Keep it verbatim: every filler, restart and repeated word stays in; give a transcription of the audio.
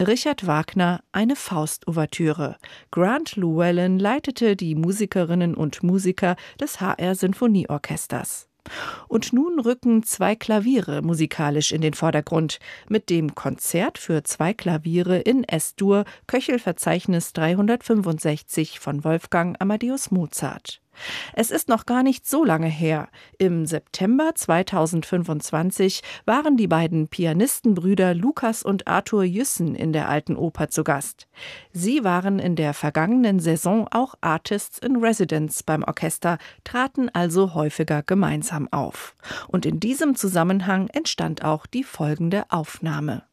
Richard Wagner, eine Faust-Ouvertüre. Grant Llewellyn leitete die Musikerinnen und Musiker des H R Sinfonieorchesters. Und nun rücken zwei Klaviere musikalisch in den Vordergrund mit dem Konzert für zwei Klaviere in S-Dur, Köchelverzeichnis dreihundertfünfundsechzig von Wolfgang Amadeus Mozart. Es ist noch gar nicht so lange her. Im September zweitausendfünfundzwanzig waren die beiden Pianistenbrüder Lukas und Arthur Jüssen in der Alten Oper zu Gast. Sie waren in der vergangenen Saison auch Artists in Residence beim Orchester, traten also häufiger gemeinsam auf. Und in diesem Zusammenhang entstand auch die folgende Aufnahme.